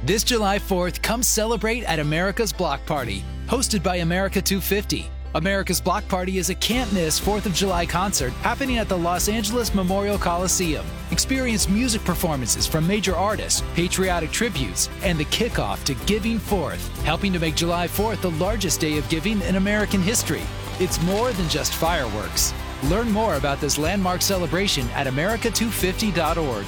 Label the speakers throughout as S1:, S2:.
S1: This July 4th, come celebrate at America's Block Party, hosted by America 250. America's Block Party is a can't-miss 4th of July concert happening at the Los Angeles Memorial Coliseum. Experience music performances from major artists, patriotic tributes, and the kickoff to Giving Fourth, helping to make July 4th the largest day of giving in American history. It's more than just fireworks. Learn more about this landmark celebration at america250.org.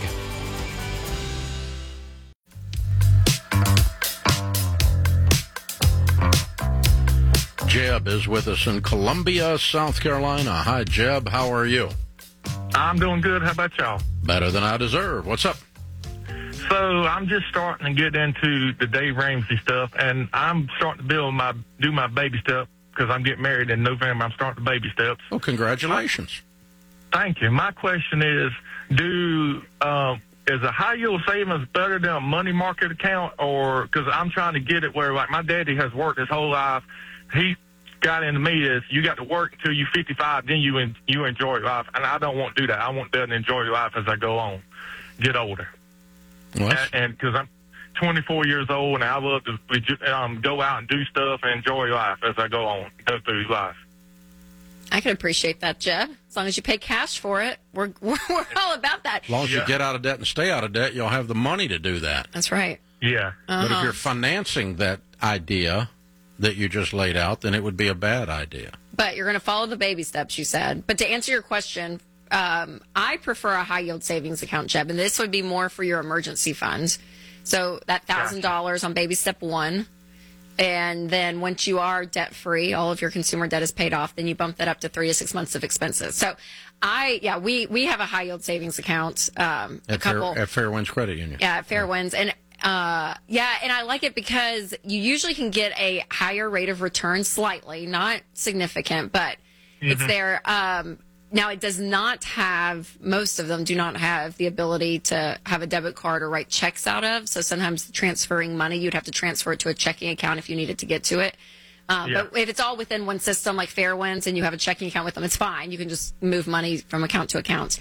S2: Jeb is with us in Columbia, South Carolina. Hi, Jeb. How are you?
S3: I'm doing good. How about y'all?
S2: Better than I deserve. What's up?
S3: So I'm just starting to get into the Dave Ramsey stuff, and I'm starting to do my baby step because I'm getting married in November. I'm starting the baby steps.
S2: Oh, congratulations.
S3: Thank you. My question is, is a high yield savings better than a money market account, or because I'm trying to get it where, like, my daddy has worked his whole life. He got into me is you got to work until you're 55, then you enjoy life, and I don't want to do that. I want to enjoy life as I go on, get older. And because I'm 24 years old, and I love to go out and do stuff and enjoy life as I go on, go through life.
S4: I can appreciate that, Jeb. As long as you pay cash for it, we're all about that.
S2: As long as you get out of debt and stay out of debt, you'll have the money to do that.
S4: That's right.
S3: Yeah.
S2: But if you're financing that idea that you just laid out, then it would be a bad idea.
S4: But you're going to follow the baby steps, you said. But to answer your question, I prefer a high-yield savings account, Jeb, and this would be more for your emergency fund. So that $1,000 on baby step 1, and then once you are debt-free, all of your consumer debt is paid off, then you bump that up to 3 to 6 months of expenses. So we have a high-yield savings account.
S2: At Fairwinds Credit Union.
S4: Yeah, at Fairwinds. And and I like it because you usually can get a higher rate of return, slightly, not significant, but it's there. Now, it does not have, most of them do not have the ability to have a debit card or write checks out of. So sometimes transferring money, you'd have to transfer it to a checking account if you needed to get to it. But if it's all within one system, like Fairwinds, and you have a checking account with them, it's fine. You can just move money from account to account.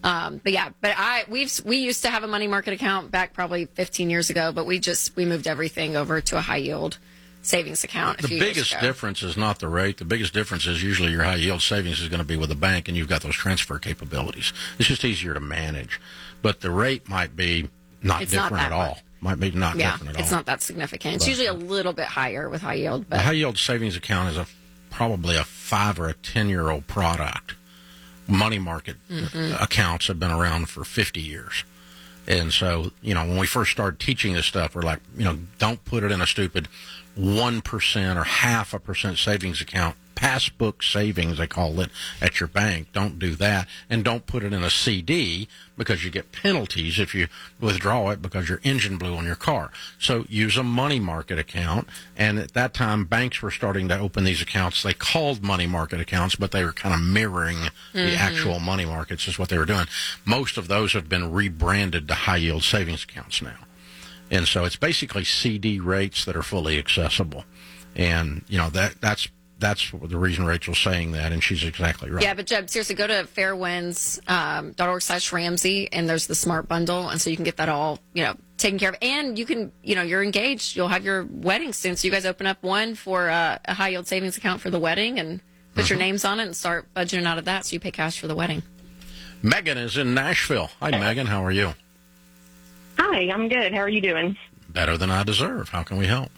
S4: We used to have a money market account back probably 15 years ago, but we moved everything over to a high yield savings account.
S2: The biggest difference is not the rate. The biggest difference is usually your high yield savings is going to be with a bank, and you've got those transfer capabilities. It's just easier to manage, but the rate might be not different at all. Might be not different at all.
S4: It's not that significant. It's usually a little bit higher with high yield. But
S2: the high yield savings account is probably a 5 or a 10-year-old product. Money market accounts have been around for 50 years. And so, when we first started teaching this stuff, we're like, don't put it in a stupid 1% or 0.5% savings account. Passbook savings, they call it, at your bank. Don't do that. And don't put it in a CD because you get penalties if you withdraw it because your engine blew on your car. So use a money market account. And at that time, banks were starting to open these accounts. They called money market accounts, but they were kind of mirroring the actual money markets is what they were doing. Most of those have been rebranded to high-yield savings accounts now. And so it's basically CD rates that are fully accessible. And, that's the reason Rachel's saying that, and she's exactly right.
S4: Yeah, but Jeb, seriously, go to fairwinds.org/Ramsey, and there's the Smart Bundle, and so you can get that all, taken care of. And you can, you're engaged. You'll have your wedding soon, so you guys open up one for a high-yield savings account for the wedding and put your names on it and start budgeting out of that so you pay cash for the wedding.
S2: Megan is in Nashville. Hi, Megan. How are you?
S5: Hi, I'm good. How are you doing?
S2: Better than I deserve. How can we help?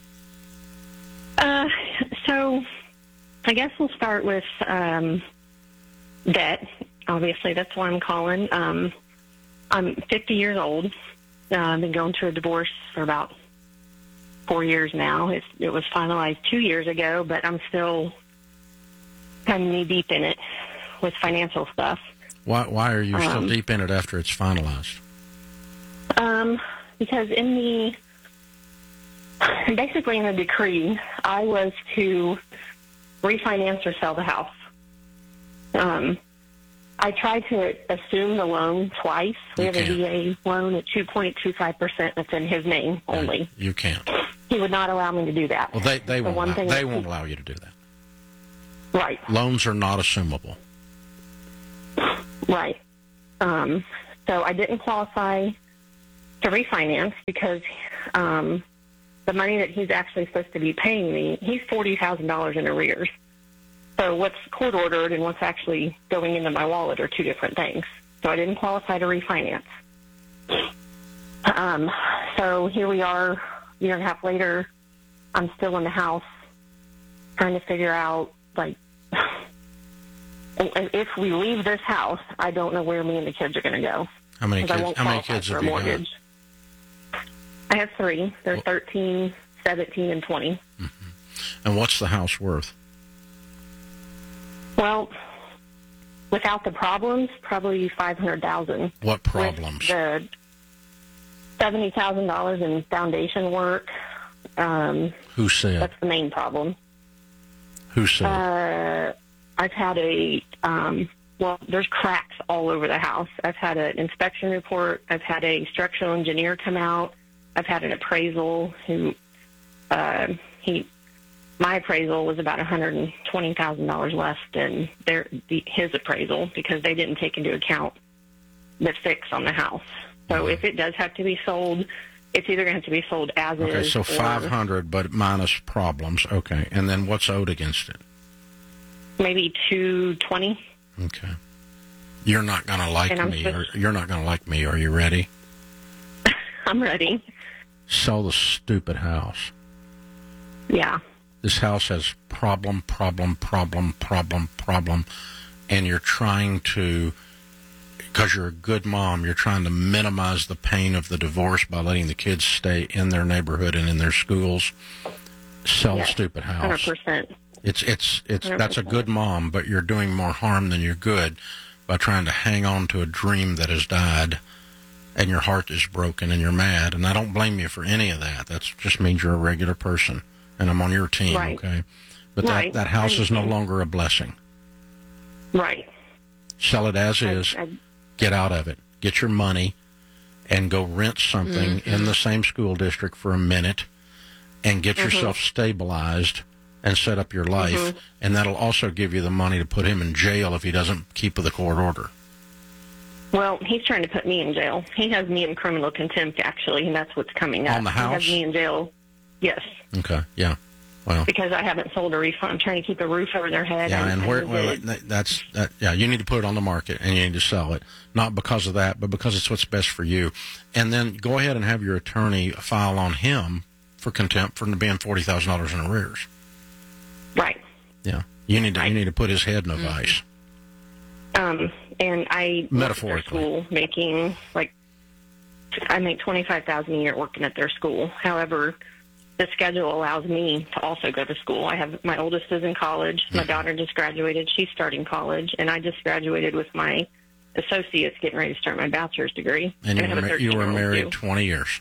S5: So I guess we'll start with debt. Obviously, that's why I'm calling. I'm 50 years old. I've been going through a divorce for about 4 years now. It was finalized 2 years ago, but I'm still kind of knee-deep in it with financial stuff.
S2: Why are you still deep in it after it's finalized?
S5: Because basically in the decree, I was to refinance or sell the house. I tried to assume the loan twice. We have a VA loan at 2.25% that's in his name only.
S2: You can't.
S5: He would not allow me to do that.
S2: Well, they won't allow you to do that.
S5: Right.
S2: Loans are not assumable.
S5: Right. So I didn't qualify to refinance because the money that he's actually supposed to be paying me, he's $40,000 in arrears. So what's court ordered and what's actually going into my wallet are two different things. So I didn't qualify to refinance. So here we are, a year and a half later. I'm still in the house trying to figure out, like, if we leave this house, I don't know where me and the kids are going to go.
S2: How many kids have you got?
S5: I have 3. They're 13, 17, and 20.
S2: Mm-hmm. And what's the house worth?
S5: Well, without the problems, probably $500,000.
S2: What problems?
S5: With the $70,000 in foundation work.
S2: Who said?
S5: That's the main problem.
S2: Who said?
S5: I've had there's cracks all over the house. I've had an inspection report. I've had a structural engineer come out. I've had an appraisal my appraisal was about $120,000 less than his appraisal because they didn't take into account the fix on the house. So if it does have to be sold, it's either going to have to be sold as is.
S2: Okay, so $500, but minus problems. Okay, and then what's owed against it?
S5: Maybe $220.
S2: Okay. You're not going to like me. You're not going to like me. Are you ready?
S5: I'm ready.
S2: Sell the stupid house.
S5: Yeah.
S2: This house has problem, and you're trying to, because you're a good mom, you're trying to minimize the pain of the divorce by letting the kids stay in their neighborhood and in their schools. Sell the stupid house.
S5: 100%.
S2: It's that's a good mom, but you're doing more harm than you're good by trying to hang on to a dream that has died, and your heart is broken and you're mad. And I don't blame you for any of that. That just means you're a regular person, and I'm on your team,
S5: right.
S2: Okay? But that house is no longer a blessing.
S5: Right.
S2: Sell it as is. Get out of it. Get your money and go rent something in the same school district for a minute and get yourself stabilized and set up your life, and that'll also give you the money to put him in jail if he doesn't keep with the court order.
S5: Well, he's trying to put me in jail. He has me in criminal contempt, actually, and that's what's coming up.
S2: On the house?
S5: He has me in jail, yes.
S2: Okay, yeah. Well,
S5: because I haven't sold a refund. I'm trying to keep a roof over their head.
S2: Yeah, you need to put it on the market, and you need to sell it. Not because of that, but because it's what's best for you. And then go ahead and have your attorney file on him for contempt for being $40,000 in arrears.
S5: Right.
S2: Yeah. You need to put his head in a vice.
S5: And I
S2: metaphorically
S5: school making I make $25,000 a year working at their school. However, the schedule allows me to also go to school. I have my oldest is in college. My daughter just graduated. She's starting college, and I just graduated with my associates, getting ready to start my bachelor's degree.
S2: And you were married 20 years.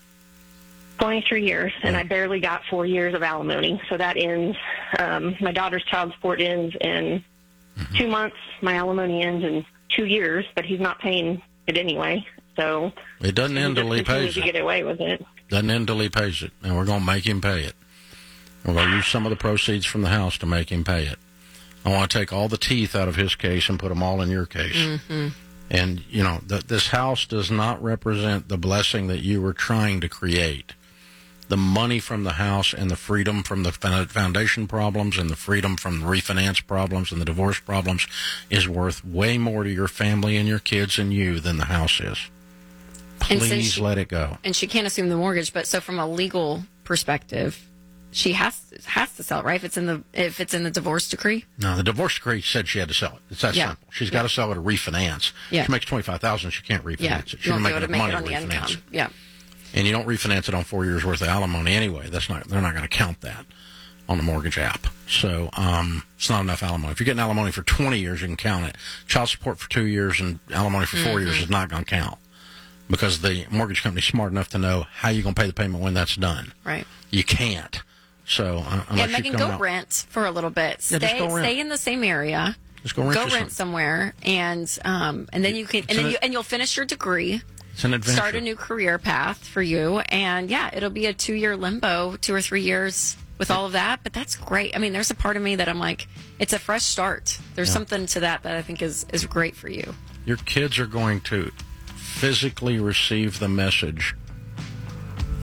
S5: 23 years, and I barely got 4 years of alimony. So that ends. My daughter's child support ends in 2 months. My alimony ends in 2 years, but he's not paying it anyway. So
S2: it doesn't end till he pays it.
S5: To get away with it.
S2: Doesn't end till he pays it, and we're going to make him pay it. We're going to use some of the proceeds from the house to make him pay it. I want to take all the teeth out of his case and put them all in your case. And, this house does not represent the blessing that you were trying to create. The money from the house and the freedom from the foundation problems and the freedom from the refinance problems and the divorce problems is worth way more to your family and your kids and you than the house is. Please let it go.
S4: And she can't assume the mortgage, but so from a legal perspective, she has to sell it, right? If it's in the divorce decree.
S2: No, the divorce decree said she had to sell it. It's that simple. She's got to sell it to refinance.
S5: Yeah.
S2: She makes $25,000. She can't refinance it. She doesn't make enough money to refinance it.
S4: Yeah.
S2: And you don't refinance it on 4 years worth of alimony anyway. They're not going to count that on the mortgage app. So it's not enough alimony. If you're getting alimony for 20 years, you can count it. Child support for 2 years and alimony for 4 years is not going to count because the mortgage company's smart enough to know how you're going to pay the payment when that's done.
S4: Right.
S2: You can't. So
S4: Megan, go rent for a little bit. Stay in the same area.
S2: Just go rent
S4: somewhere, and then you can you'll finish your degree.
S2: It's an adventure.
S4: Start a new career path for you, and it'll be a 2-year limbo, 2 or 3 years with all of that. But that's great. I mean, there's a part of me that I'm like, it's a fresh start. There's something to that I think is great for you.
S2: Your kids are going to physically receive the message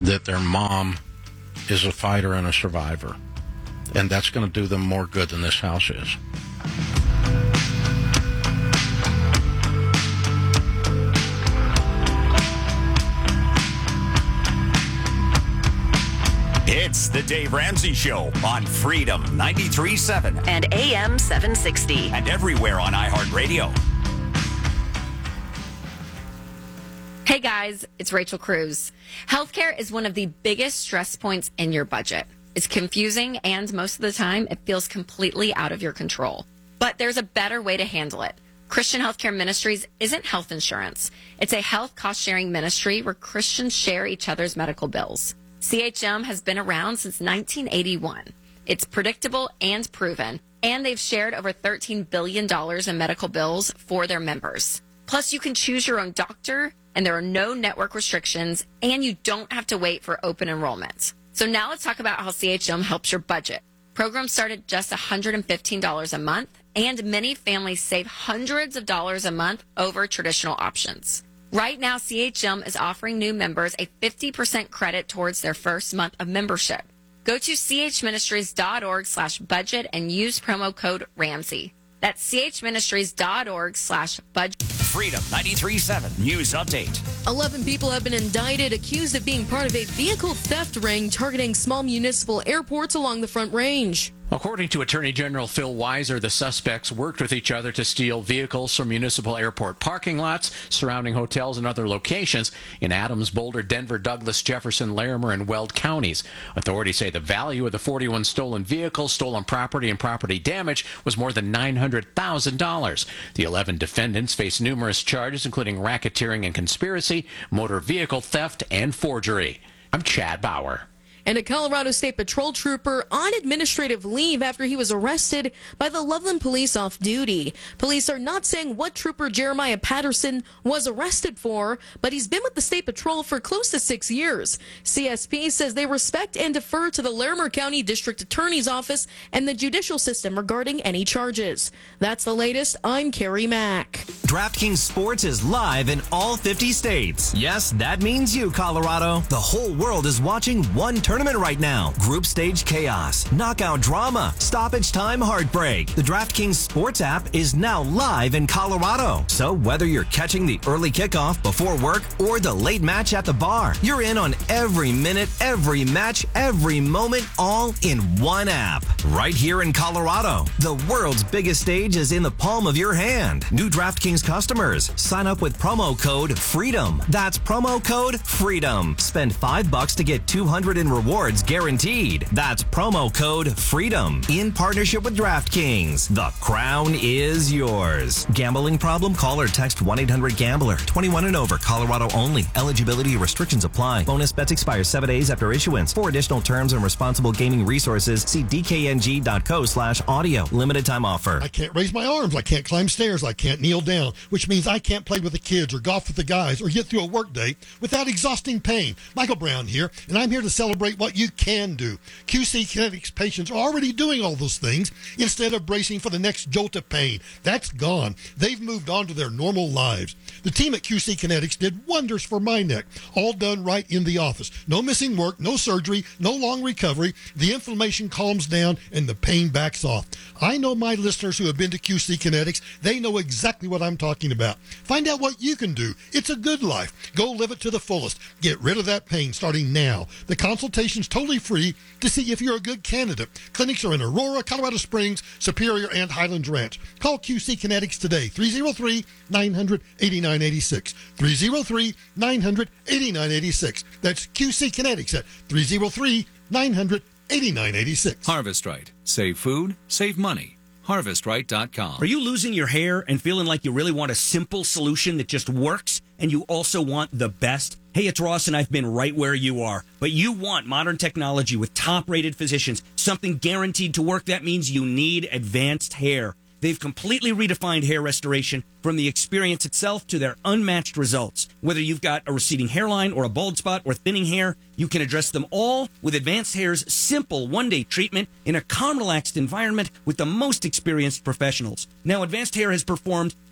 S2: that their mom is a fighter and a survivor. And that's going to do them more good than this house is.
S6: It's the Dave Ramsey Show on Freedom 93.7
S7: and AM 760.
S6: and everywhere on iHeartRadio.
S4: Hey guys, it's Rachel Cruz. Healthcare is one of the biggest stress points in your budget. It's confusing, and most of the time, it feels completely out of your control. But there's a better way to handle it. Christian Healthcare Ministries isn't health insurance. It's a health cost-sharing ministry where Christians share each other's medical bills. CHM has been around since 1981. It's predictable and proven, and they've shared over $13 billion in medical bills for their members. Plus, you can choose your own doctor, and there are no network restrictions, and you don't have to wait for open enrollment. So now let's talk about how CHM helps your budget. Programs start at just $115 a month, and many families save hundreds of dollars a month over traditional options. Right now, CHM is offering new members a 50% credit towards their first month of membership. Go to chministries.org/budget and use promo code Ramsey. That's chministries.org/budget.
S6: Freedom 93.7 News Update.
S8: 11 people have been indicted accused of being part of a vehicle theft ring targeting small municipal airports along the Front Range.
S9: According to Attorney General Phil Weiser, the suspects worked with each other to steal vehicles from municipal airport parking lots, surrounding hotels, and other locations in Adams, Boulder, Denver, Douglas, Jefferson, Larimer, and Weld counties. Authorities say the value of the 41 stolen vehicles, stolen property, and property damage was more than $900,000. The 11 defendants face numerous charges, including racketeering and conspiracy, motor vehicle theft, and forgery. I'm Chad Bauer.
S8: And a Colorado State Patrol trooper on administrative leave after he was arrested by the Loveland police off duty. Police are not saying what trooper Jeremiah Patterson was arrested for, but he's been with the State Patrol for close to 6 years. CSP says they respect and defer to the Larimer County District Attorney's Office and the judicial system regarding any charges. That's the latest. I'm Carrie Mack.
S10: DraftKings Sports is live in all 50 states. Yes, that means you, Colorado. The whole world is watching one tournament right now. Group stage chaos, knockout drama, stoppage time heartbreak. The DraftKings Sports app is now live in Colorado. So whether you're catching the early kickoff before work or the late match at the bar, you're in on every minute, every match, every moment, all in one app. Right here in Colorado. The world's biggest stage is in the palm of your hand. New DraftKings customers, sign up with promo code FREEDOM. That's promo code FREEDOM. Spend $5 to get $200 in rewards guaranteed. That's promo code FREEDOM. In partnership with DraftKings. The crown is yours. Gambling problem? Call or text 1-800-GAMBLER. 21 and over. Colorado only. Eligibility restrictions apply. Bonus bets expire 7 days after issuance. For additional terms and responsible gaming resources, see dkng.co/audio. Limited time offer.
S11: I can't raise my arms. I can't climb stairs. I can't kneel down, which means I can't play with the kids or golf with the guys or get through a work day without exhausting pain. Michael Brown here, and I'm here to celebrate what you can do. QC Kinetics patients are already doing all those things instead of bracing for the next jolt of pain. That's gone. They've moved on to their normal lives. The team at QC Kinetics did wonders for my neck, all done right in the office. No missing work, no surgery, no long recovery. The inflammation calms down and the pain backs off. I know my listeners who have been to QC Kinetics. They know exactly what I'm talking about. Find out what you can do. It's a good life. Go live it to the fullest. Get rid of that pain starting now. The consultation's totally free to see if you're a good candidate. Clinics are in Aurora, Colorado Springs, Superior, and Highlands Ranch. Call QC Kinetics today, 303-900-8986. 303-900-8986. That's QC Kinetics at 303-900-8986.
S12: Harvest Right. Save food, save money. HarvestRight.com.
S13: Are you losing your hair and feeling like you really want a simple solution that just works, and you also want the best? Hey, it's Ross, and I've been right where you are. But you want modern technology with top-rated physicians, something guaranteed to work. That means you need Advanced Hair. They've completely redefined hair restoration, from the experience itself to their unmatched results. Whether you've got a receding hairline or a bald spot or thinning hair, you can address them all with Advanced Hair's simple one-day treatment in a calm, relaxed environment with the most experienced professionals. Now, Advanced Hair has performed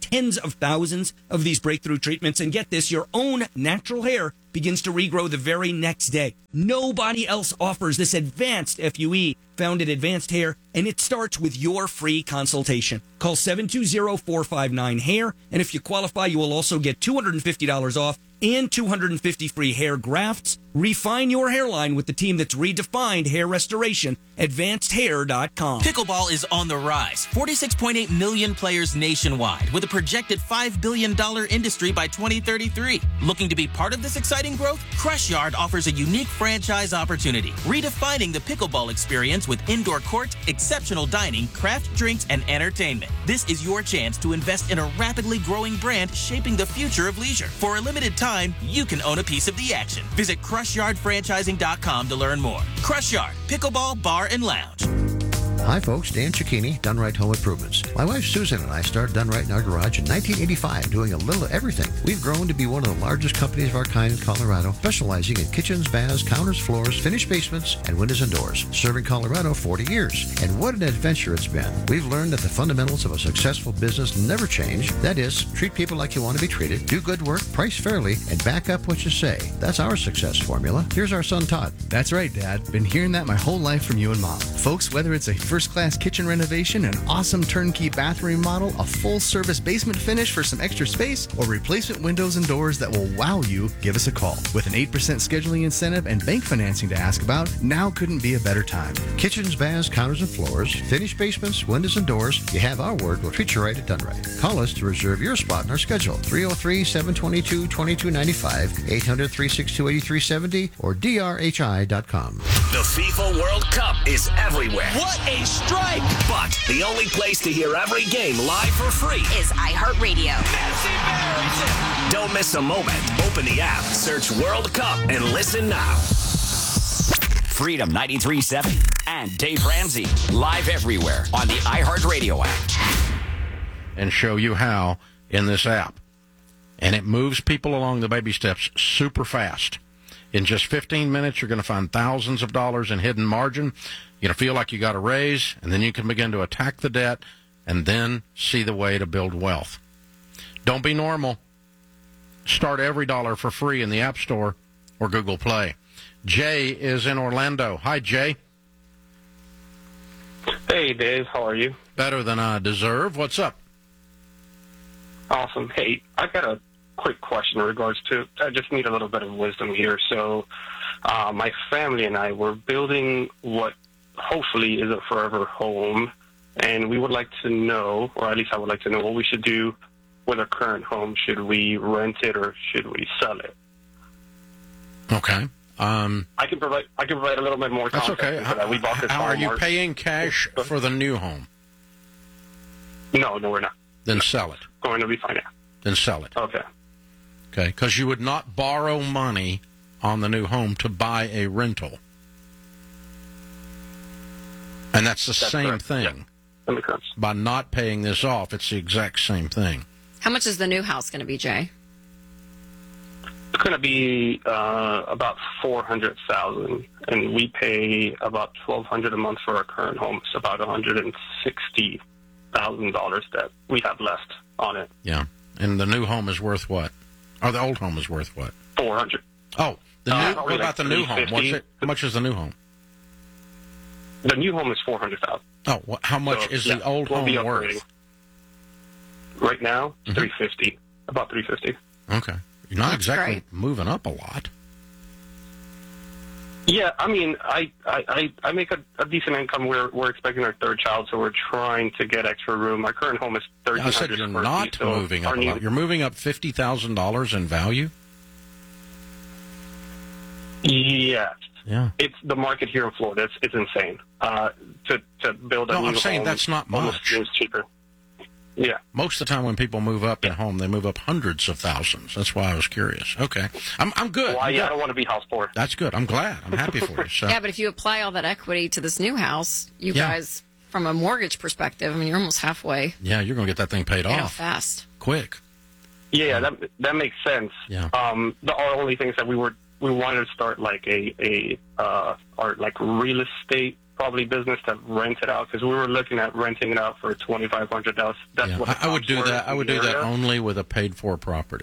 S13: tens of thousands of these breakthrough treatments. And get this, your own natural hair begins to regrow the very next day. Nobody else offers this advanced FUE found at Advanced Hair, and it starts with your free consultation. Call 720-459-HAIR, and if you qualify, you will also get $250 off and 250 free hair grafts. Refine your hairline with the team that's redefined hair restoration, AdvancedHair.com.
S14: Pickleball is on the rise. 46.8 million players nationwide with a projected $5 billion industry by 2033. Looking to be part of this exciting growth? Crush Yard offers a unique franchise opportunity, redefining the pickleball experience with indoor court, exceptional dining, craft drinks, and entertainment. This is your chance to invest in a rapidly growing brand shaping the future of leisure. For a limited time, you can own a piece of the action. Visit CrushYardFranchising.com to learn more. Crush Yard, Pickleball Bar and Lounge.
S15: Hi folks, Dan Cicchini, Done Right Home Improvements. My wife Susan and I started Done Right in our garage in 1985, doing a little of everything. We've grown to be one of the largest companies of our kind in Colorado, specializing in kitchens, baths, counters, floors, finished basements, and windows and doors. Serving Colorado 40 years. And what an adventure it's been. We've learned that the fundamentals of a successful business never change. That is, treat people like you want to be treated, do good work, price fairly, and back up what you say. That's our success formula. Here's our son Todd.
S16: That's right, Dad. Been hearing that my whole life from you and Mom. Folks, whether it's a first-class kitchen renovation, an awesome turnkey bathroom model, a full-service basement finish for some extra space, or replacement windows and doors that will wow you, give us a call. With an 8% scheduling incentive and bank financing to ask about, now couldn't be a better time.
S15: Kitchens, baths, counters, and floors, finished basements, windows, and doors. You have our word. We'll treat you right at Done Right. Call us to reserve your spot in our schedule. 303-722-2295, 800-362-8370, or drhi.com.
S17: The FIFA World Cup is everywhere.
S14: What a strike!
S17: But the only place to hear every game live for free
S7: is iHeartRadio.
S17: Don't miss a moment. Open the app, search World Cup, and listen now. Freedom 93.7 and Dave Ramsey live everywhere on the iHeartRadio app.
S2: And show you how in this app. And it moves people along the baby steps super fast. In just 15 minutes, you're going to find thousands of dollars in hidden margin. You're going to feel like you got a raise, and then you can begin to attack the debt and then see the way to build wealth. Don't be normal. Start every dollar for free in the App Store or Google Play. Jay is in Orlando. Hi, Jay.
S18: Hey, Dave. How are you?
S2: Better than I deserve. What's up?
S18: Awesome. Hey, I got a quick question in regards to, I just need a little bit of wisdom here. So my family and I were building what hopefully is a forever home, and we would like to know, or at least I would like to know, what we should do with our current home. Should we rent it or should we sell it?
S2: Okay.
S18: I can provide a little bit more context.
S2: That's okay.
S18: We bought this
S2: How are
S18: home.
S2: you paying cash for the new home?
S18: No, we're not.
S2: Then sell it.
S18: Going to be financed.
S2: Then sell it.
S18: Okay.
S2: Okay, because you would not borrow money on the new home to buy a rental. And that's the same
S18: correct.
S2: thing.
S18: Yeah. That makes sense.
S2: By not paying this off, it's the exact same thing.
S4: How much is the new house going to be, Jay?
S18: It's going to be about $400,000, and we pay about $1,200 a month for our current home. It's about $160,000 that we have left on it.
S2: Yeah, and the new home is worth what? Or the old home is worth what?
S18: $400,000.
S2: Oh, what about the new home?
S18: $350,000.
S2: How much is the new home?
S18: The new home is $400,000.
S2: Oh, how much is the old home worth?
S18: Right now, $350,000. About $350,000.
S2: Okay, you're not
S4: That's
S2: exactly
S4: great.
S2: moving up a lot.
S18: Yeah, I mean, I make a decent income. We're expecting our third child, so we're trying to get extra room. Our current home is 1,300
S2: I said you're
S18: square
S2: not
S18: feet, so
S2: moving up
S18: our
S2: a lot.
S18: new-
S2: You're moving up $50,000 in value.
S18: Yes.
S2: Yeah.
S18: It's the market here in Florida. It's insane. To build a new
S2: No, I'm saying
S18: home
S2: that's not
S18: almost
S2: much.
S18: seems cheaper. Yeah.
S2: Most of the time when people move up in home, they move up hundreds of thousands. That's why I was curious. Okay. I'm good.
S18: Well,
S2: I'm
S18: I
S2: good.
S18: don't want to be house poor.
S2: That's good. I'm glad. I'm happy for you. So.
S4: Yeah, but if you apply all that equity to this new house, you
S2: Yeah.
S4: guys, from a mortgage perspective, I mean, you're almost halfway.
S2: Yeah, you're going to get that thing paid
S4: Paid
S2: off
S4: off fast.
S2: quick.
S18: Yeah, that makes sense.
S2: Yeah.
S18: The only things that we wanted to start like our real estate probably business to rent it out? Because we were looking at renting it out for $2,500. That's what
S2: I would do that. I would do that only with a paid-for property.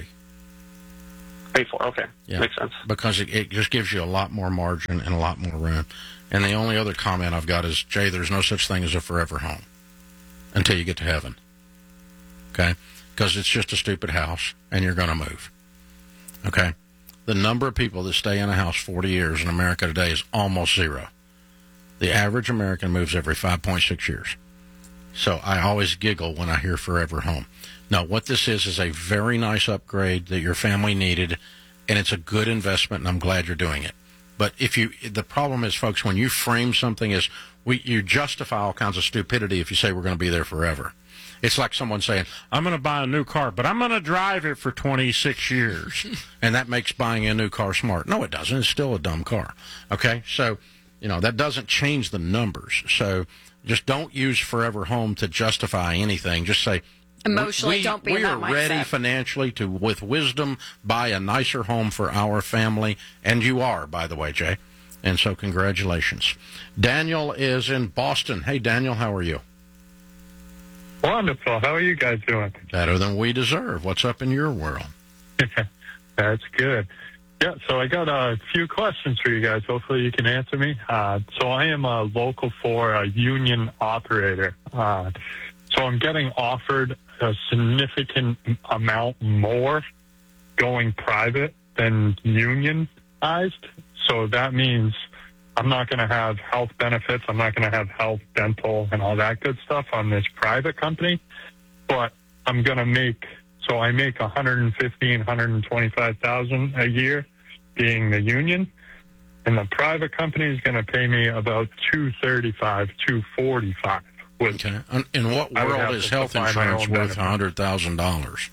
S18: Paid for, okay.
S2: Yeah.
S18: Makes sense.
S2: Because it just gives you a lot more margin and a lot more room. And the only other comment I've got is, Jay, there's no such thing as a forever home until you get to heaven. Okay? Because it's just a stupid house, and you're going to move. Okay? The number of people that stay in a house 40 years in America today is almost zero. The average American moves every 5.6 years. So I always giggle when I hear forever home. Now, what this is a very nice upgrade that your family needed, and it's a good investment, and I'm glad you're doing it. But the problem is, folks, when you frame something as, you justify all kinds of stupidity if you say we're going to be there forever. It's like someone saying, I'm going to buy a new car, but I'm going to drive it for 26 years. And that makes buying a new car smart. No, it doesn't. It's still a dumb car. Okay? So, that doesn't change the numbers. So just don't use forever home to justify anything. Just say,
S4: emotionally, don't be in that mindset.
S2: We are ready financially to, with wisdom, buy a nicer home for our family. And you are, by the way, Jay. And so congratulations. Daniel is in Boston. Hey, Daniel, how are you?
S19: Wonderful. How are you guys doing?
S2: Better than we deserve. What's up in your world?
S19: That's good. Yeah, so I got a few questions for you guys. Hopefully you can answer me. So I am a Local 4 union operator. So I'm getting offered a significant amount more going private than unionized. So that means I'm not going to have health benefits. I'm not going to have health, dental, and all that good stuff on this private company. But I'm going to I make $115,000, $125,000 a year being the union. And the private company is going to pay me about $235,000, $245,000.
S2: Okay. In what world is health insurance worth $100,000?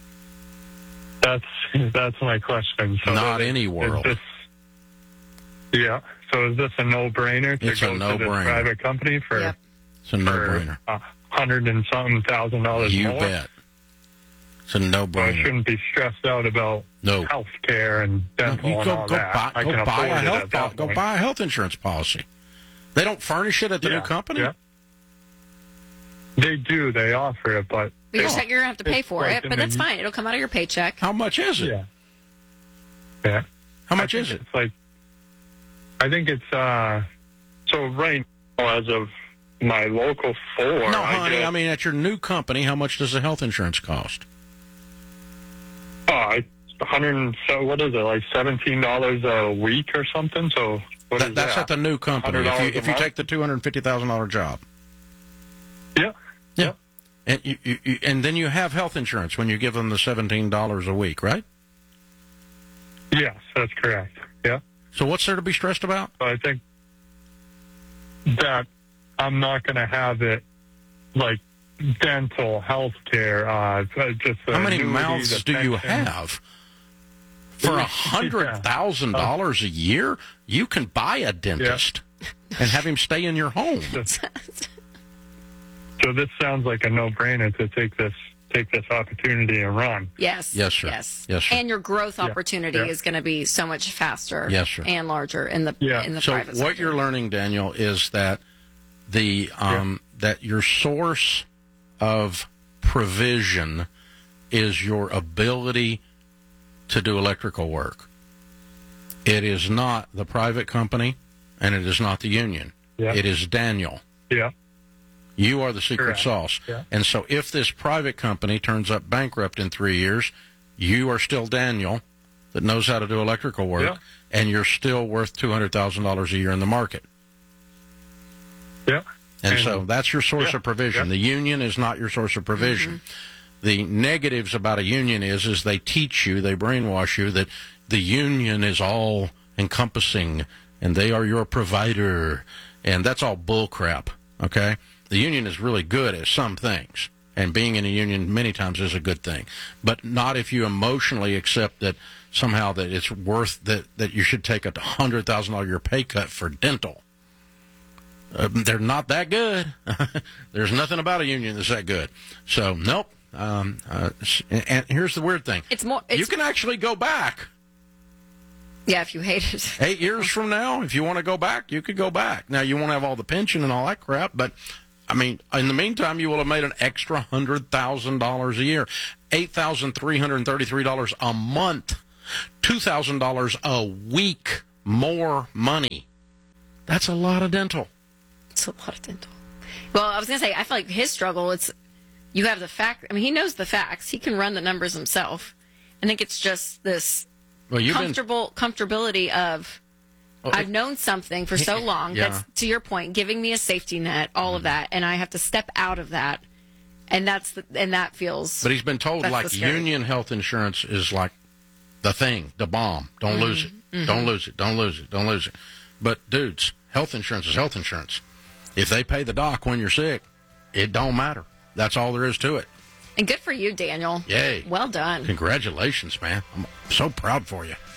S19: That's my question. So
S2: not any world.
S19: Yeah. So is this a no-brainer to
S2: it's
S19: go
S2: a
S19: to this private company for?
S4: Yep.
S2: It's a no-brainer.
S19: $100 and something thousand more?
S2: You bet. It's a no-brainer.
S19: So I shouldn't be stressed out about health care and dental and all that.
S2: Go buy a health insurance policy. They don't furnish it at the new company?
S19: Yeah. They do. They offer it, but
S4: you're going to have to pay for it, but that's fine. It'll come out of your paycheck.
S2: How much is it?
S19: Yeah.
S2: How much is it?
S19: It's like, I think it's, so right now, as of my Local 4.
S2: No, honey, I mean, at your new company, how much does the health insurance cost?
S19: It's so what is it, like $17 a week or something? So
S2: that's at the new company. If you take the $250,000 job. Yeah. And and then you have health insurance when you give them the $17 a week, right?
S19: Yes, that's correct. Yeah.
S2: So what's there to be stressed about?
S19: I think that I'm not going to have it like dental, health care, just
S2: how many mouths do you have? For $100,000 a year, you can buy a dentist and have him stay in your home.
S19: So this sounds like a no-brainer to take this opportunity and run.
S4: Yes.
S2: Yes, sir.
S4: Yes.
S2: Yes, sir.
S4: And your growth opportunity is going to be so much faster.
S2: Yes, sir.
S4: And larger in the private sector.
S2: So what you're learning, Daniel, is that that your source of provision is your ability to do electrical work. It is not the private company, and it is not the union.
S19: Yeah.
S2: It is Daniel.
S19: Yeah.
S2: You are the secret sauce.
S19: Yeah.
S2: And so if this private company turns up bankrupt in 3 years, you are still Daniel that knows how to do electrical work, and you're still worth $200,000 a year in the market.
S19: Yeah.
S2: And so that's your source of provision. The union is not your source of provision. Mm-hmm. The negatives about a union is they teach you, they brainwash you that the union is all encompassing and they are your provider, and that's all bull crap, okay? The union is really good at some things, and being in a union many times is a good thing, but not if you emotionally accept that somehow that it's worth that you should take a $100,000 a year pay cut for dental. They're not that good. There's nothing about a union that's that good. So, nope. And here's the weird thing. You can actually go back
S4: Yeah, if you hate it.
S2: 8 years from now, if you want to go back, you could go back. Now, you won't have all the pension and all that crap, but, I mean, in the meantime, you will have made an extra $100,000 a year, $8,333 a month, $2,000 a week more money. That's a lot of dental.
S4: It's a lot of dental. Well, I was going to say, I feel like his struggle, it's you have the fact. I mean, he knows the facts. He can run the numbers himself. I think it's just this comfortability of, I've known something for so long.
S2: Yeah.
S4: That's, to your point, giving me a safety net, all of that, and I have to step out of that. And that feels.
S2: But he's been told, like, union health insurance is like the thing, the bomb. Don't lose it.
S4: Mm-hmm.
S2: Don't lose it. Don't lose it. Don't lose it. But, dudes, health insurance is health insurance. If they pay the doc when you're sick, it don't matter. That's all there is to it.
S4: And good for you, Daniel.
S2: Yay.
S4: Well done.
S2: Congratulations, man. I'm so proud for you.